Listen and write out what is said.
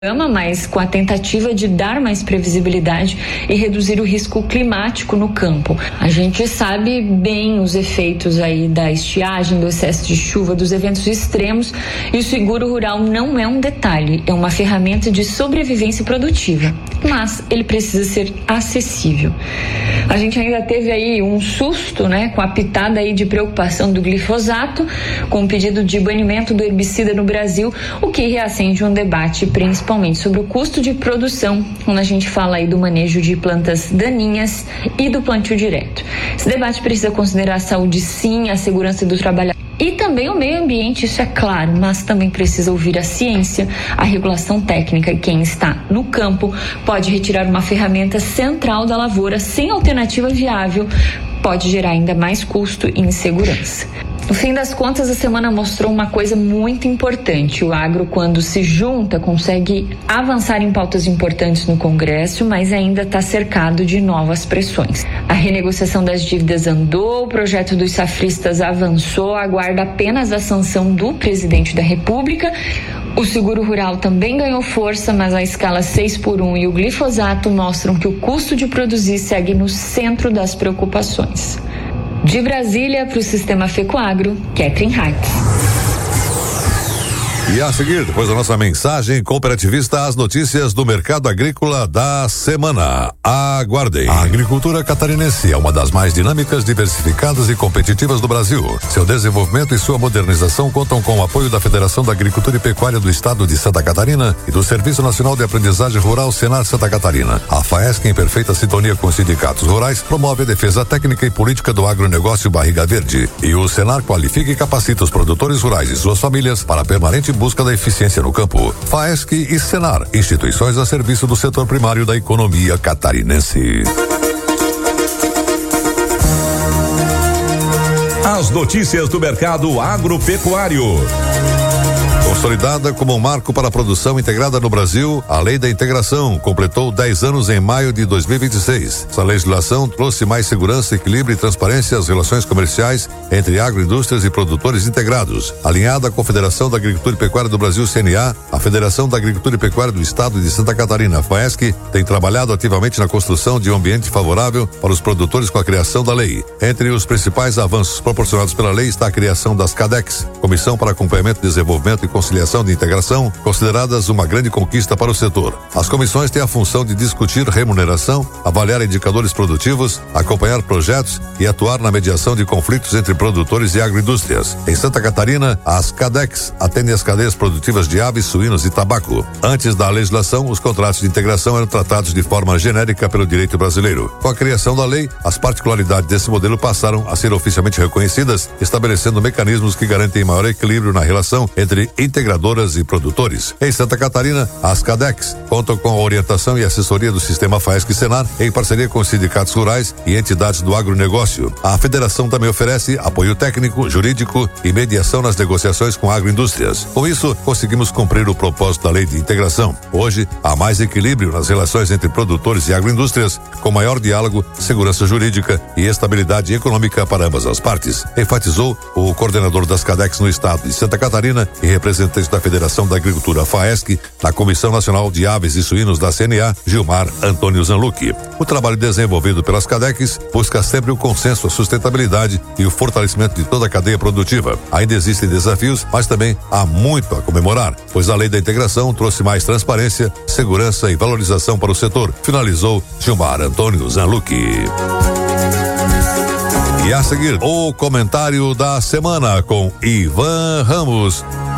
mas com a tentativa de dar mais previsibilidade e reduzir o risco climático no campo. A gente sabe bem os efeitos aí da estiagem, do excesso de chuva, dos eventos extremos, e o seguro rural não é um detalhe, é uma ferramenta de sobrevivência produtiva, mas ele precisa ser acessível. A gente ainda teve aí um susto, com a pitada aí de preocupação do glifosato, com o pedido de banimento do herbicida no Brasil, o que reacende um debate principalmente sobre o custo de produção, quando a gente fala aí do manejo de plantas daninhas e do plantio direto. Esse debate precisa considerar a saúde, sim, a segurança do trabalhador e também o meio ambiente, isso é claro, mas também precisa ouvir a ciência, a regulação técnica, e quem está no campo pode retirar uma ferramenta central da lavoura sem alternativa viável, pode gerar ainda mais custo e insegurança. No fim das contas, a semana mostrou uma coisa muito importante. O agro, quando se junta, consegue avançar em pautas importantes no Congresso, mas ainda está cercado de novas pressões. A renegociação das dívidas andou, o projeto dos safristas avançou, aguarda apenas a sanção do presidente da República. O seguro rural também ganhou força, mas a escala 6x1 e o glifosato mostram que o custo de produzir segue no centro das preocupações. De Brasília para o Sistema FECOAGRO, Catherine Hartz. E a seguir, depois da nossa mensagem cooperativista, as notícias do mercado agrícola da semana. Aguardem. A agricultura catarinense é uma das mais dinâmicas, diversificadas e competitivas do Brasil. Seu desenvolvimento e sua modernização contam com o apoio da Federação da Agricultura e Pecuária do Estado de Santa Catarina e do Serviço Nacional de Aprendizagem Rural, Senar Santa Catarina. A FAESC, em perfeita sintonia com os sindicatos rurais, promove a defesa técnica e política do agronegócio Barriga Verde. E o Senar qualifica e capacita os produtores rurais e suas famílias para a permanente busca da eficiência no campo. FAESC e Senar, instituições a serviço do setor primário da economia catarinense. As notícias do mercado agropecuário. Consolidada como um marco para a produção integrada no Brasil, a Lei da Integração completou 10 anos em maio de 2026. Essa legislação trouxe mais segurança, equilíbrio e transparência às relações comerciais entre agroindústrias e produtores integrados. Alinhada à Confederação da Agricultura e Pecuária do Brasil, CNA, a Federação da Agricultura e Pecuária do Estado de Santa Catarina, FAESC, tem trabalhado ativamente na construção de um ambiente favorável para os produtores com a criação da lei. Entre os principais avanços proporcionados pela lei está a criação das CADEX, Comissão para Acompanhamento, Desenvolvimento e Conciliação de Integração, consideradas uma grande conquista para o setor. As comissões têm a função de discutir remuneração, avaliar indicadores produtivos, acompanhar projetos e atuar na mediação de conflitos entre produtores e agroindústrias. Em Santa Catarina, as CADEX atendem as cadeias produtivas de aves, suínos e tabaco. Antes da legislação, os contratos de integração eram tratados de forma genérica pelo direito brasileiro. Com a criação da lei, as particularidades desse modelo passaram a ser oficialmente reconhecidas, estabelecendo mecanismos que garantem maior equilíbrio na relação entre integradoras e produtores. Em Santa Catarina, as CADEX contam com a orientação e assessoria do Sistema FAESC e Senar, em parceria com os sindicatos rurais e entidades do agronegócio. A federação também oferece apoio técnico, jurídico e mediação nas negociações com agroindústrias. Com isso, conseguimos cumprir o propósito da Lei de Integração. Hoje, há mais equilíbrio nas relações entre produtores e agroindústrias, com maior diálogo, segurança jurídica e estabilidade econômica para ambas as partes, enfatizou o coordenador das CADEX no estado de Santa Catarina e representante da Federação da Agricultura FAESC na Comissão Nacional de Aves e Suínos da CNA, Gilmar Antônio Zanlucchi. O trabalho desenvolvido pelas CADEX busca sempre o consenso, a sustentabilidade e o fortalecimento de toda a cadeia produtiva. Ainda existem desafios, mas também há muito a comemorar, pois a Lei da Integração trouxe mais transparência, segurança e valorização para o setor, finalizou Gilmar Antônio Zanlucchi. E a seguir, o comentário da semana com Ivan Ramos.